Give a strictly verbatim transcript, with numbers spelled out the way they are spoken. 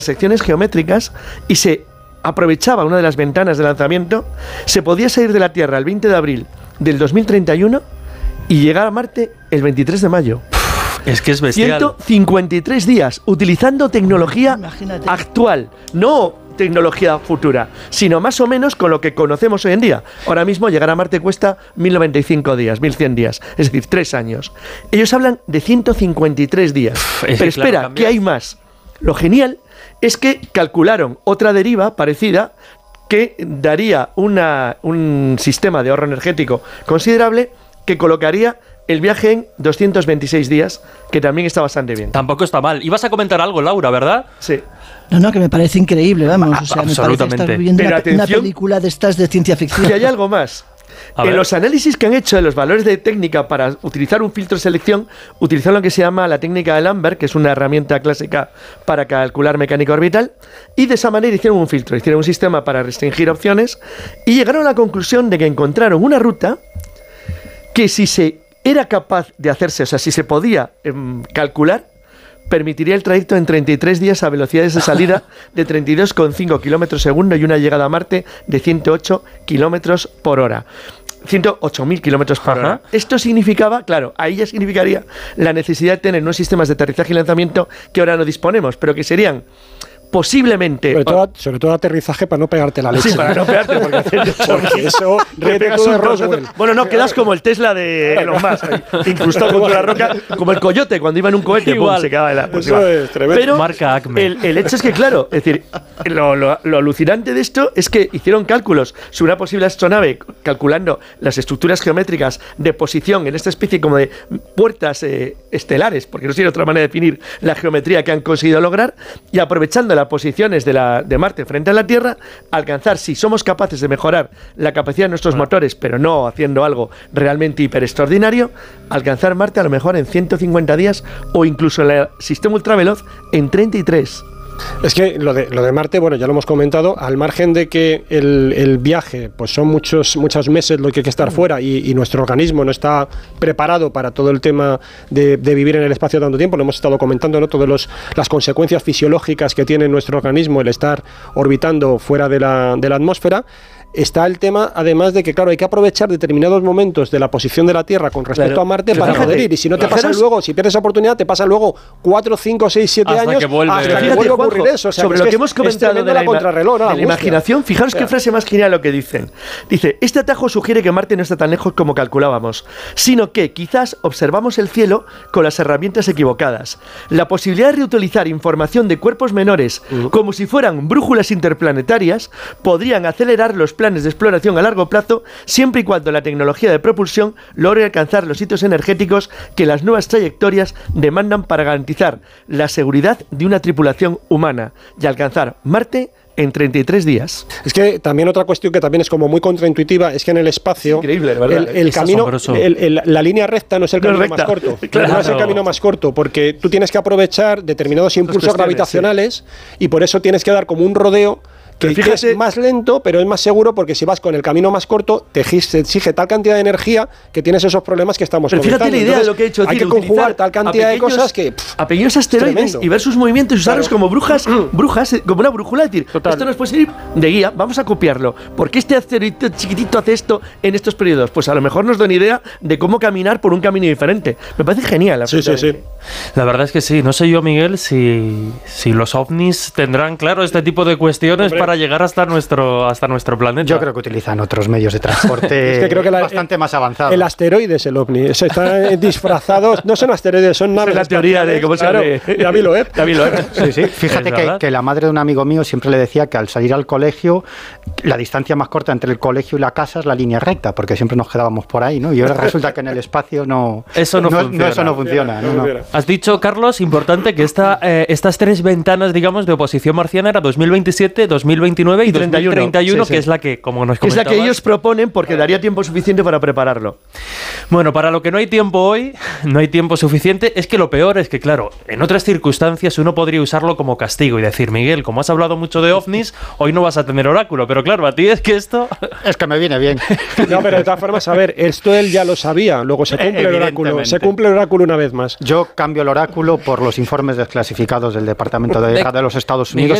secciones geométricas y se aprovechaba una de las ventanas de lanzamiento, se podía salir de la Tierra el veinte de abril del dos mil treinta y uno y llegar a Marte el veintitrés de mayo. Es que es bestial. ciento cincuenta y tres días utilizando tecnología Imagínate. actual, no tecnología futura, sino más o menos con lo que conocemos hoy en día. Ahora mismo llegar a Marte cuesta mil noventa y cinco días, mil cien días, es decir, tres años. Ellos hablan de ciento cincuenta y tres días. Uf, Pero espera, claro, ¿qué hay más? Lo genial es que calcularon otra deriva parecida que daría una, un sistema de ahorro energético considerable que colocaría el viaje en doscientos veintiséis días, que también está bastante bien. Tampoco está mal. Ibas a comentar algo, Laura, ¿verdad? Sí. No, no, que me parece increíble, vamos. O sea, absolutamente. Me parece estar viendo una, una película de estas de ciencia ficción. Y hay algo más. A en ver. Los análisis que han hecho de los valores de técnica para utilizar un filtro de selección, utilizaron lo que se llama la técnica de Lambert, que es una herramienta clásica para calcular mecánica orbital, y de esa manera hicieron un filtro, hicieron un sistema para restringir opciones, y llegaron a la conclusión de que encontraron una ruta que si se era capaz de hacerse, o sea, si se podía eh, calcular, permitiría el trayecto en treinta y tres días a velocidades de salida de treinta y dos coma cinco kilómetros segundo y una llegada a Marte de ciento ocho kilómetros por hora. ciento ocho mil kilómetros por Ajá. hora. Esto significaba, claro, ahí ya significaría la necesidad de tener unos sistemas de aterrizaje y lanzamiento que ahora no disponemos, pero que serían posiblemente... Sobre todo, sobre todo aterrizaje para no pegarte la leche. Sí, para no pegarte, porque, porque eso repito de Roswell. Bueno, no, quedas como el Tesla de Elon Musk, incrustado contra la roca, como el coyote cuando iba en un cohete, pum, se quedaba de la... Pues eso es tremendo. Pero Marca Acme. El, el hecho es que, claro, es decir, lo, lo, lo alucinante de esto es que hicieron cálculos sobre una posible astronave, calculando las estructuras geométricas de posición en esta especie como de puertas eh, estelares, porque no tiene otra manera de definir la geometría que han conseguido lograr, y aprovechando las posiciones de, la, de Marte frente a la Tierra, alcanzar, si somos capaces de mejorar la capacidad de nuestros bueno. motores, pero no haciendo algo realmente hiper extraordinario, alcanzar Marte a lo mejor en ciento cincuenta días o incluso en el sistema ultraveloz en treinta y tres. Es que lo de, lo de Marte, bueno, ya lo hemos comentado, al margen de que el, el viaje pues son muchos, muchos meses lo que hay que estar fuera y, y nuestro organismo no está preparado para todo el tema de, de vivir en el espacio tanto tiempo, lo hemos estado comentando, ¿no? Todas las consecuencias fisiológicas que tiene nuestro organismo el estar orbitando fuera de la, de la atmósfera. Está el tema, además de que, claro, hay que aprovechar determinados momentos de la posición de la Tierra con respecto claro, a Marte para poder ir. Y si no te pasa luego, si pierdes esa oportunidad, te pasa luego cuatro, cinco, seis, siete años que vuelve. hasta fíjate, que vuelve a ocurrir Juanjo, eso. O sea, sobre que lo es que hemos comentado de la, la, contrarreloj, ¿no? de la imaginación, fijaros qué frase más genial lo que dicen. Dice, este atajo sugiere que Marte no está tan lejos como calculábamos, sino que quizás observamos el cielo con las herramientas equivocadas. La posibilidad de reutilizar información de cuerpos menores uh-huh. como si fueran brújulas interplanetarias podrían acelerar los planes de exploración a largo plazo, siempre y cuando la tecnología de propulsión logre alcanzar los hitos energéticos que las nuevas trayectorias demandan para garantizar la seguridad de una tripulación humana y alcanzar Marte en treinta y tres días. Es que también otra cuestión que también es como muy contraintuitiva es que en el espacio es increíble, ¿verdad? el, el camino, el, el, la línea recta no es el camino no es más corto. Claro. No es el camino más corto porque tú tienes que aprovechar determinados impulsos gravitacionales sí. y por eso tienes que dar como un rodeo que fíjate, es más lento, pero es más seguro porque si vas con el camino más corto, te exige tal cantidad de energía que tienes esos problemas que estamos pero comentando. Fíjate la idea Entonces, de lo que he hecho. Hay decir, que conjugar tal cantidad pequeños, de cosas que... Pff, a pequeños asteroides y ver sus movimientos y usarlos claro. como brujas, brujas, como una brújula. Es decir, Total. esto nos puede servir de guía, vamos a copiarlo. ¿Por qué este asteroide chiquitito hace esto en estos periodos? Pues a lo mejor nos da una idea de cómo caminar por un camino diferente. Me parece genial. Sí, sí, sí. La verdad es que sí. No sé yo, Miguel, si, si los ovnis tendrán claro este tipo de cuestiones Hombre. para llegar hasta nuestro hasta nuestro planeta. Yo creo que utilizan otros medios de transporte es que creo que la, bastante el, más avanzados. El asteroide es el ovni. Están disfrazados, no son asteroides, son naves. Es la teoría de cómo se claro, David Loeb. David Loeb. Sí, sí. Fíjate que, que la madre de un amigo mío siempre le decía que al salir al colegio, la distancia más corta entre el colegio y la casa es la línea recta, porque siempre nos quedábamos por ahí, ¿no? Y ahora resulta que en el espacio no, eso no, no, funciona. no, eso no funciona. No, no. Has dicho, Carlos, importante, que esta, eh, estas tres ventanas, digamos, de oposición marciana era dos mil veintisiete, dos mil veintinueve y, y dos mil treinta y uno, sí, sí. que es la que, como nos comentabas... Es la que ellos proponen porque eh. daría tiempo suficiente para prepararlo. Bueno, para lo que no hay tiempo hoy, no hay tiempo suficiente, es que lo peor es que, claro, en otras circunstancias uno podría usarlo como castigo y decir, Miguel, como has hablado mucho de ovnis, hoy no vas a tener oráculo, pero claro, a ti es que esto... Es que me viene bien. No, pero de todas formas, a ver, esto él ya lo sabía, luego se cumple el oráculo, se cumple el oráculo una vez más. Yo cambio el oráculo por los informes desclasificados del Departamento de Guerra de los Estados Unidos. Miguel,